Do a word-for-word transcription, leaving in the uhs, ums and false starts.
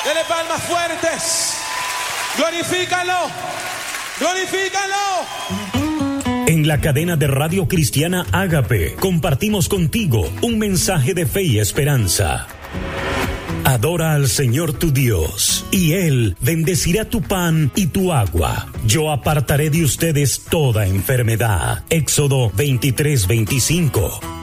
Dele palmas fuertes. Glorifícalo. Glorifícalo. En la cadena de Radio Cristiana Ágape compartimos contigo un mensaje de fe y esperanza. Adora al Señor tu Dios, y Él bendecirá tu pan y tu agua. Yo apartaré de ustedes toda enfermedad. Éxodo veintitrés veinticinco.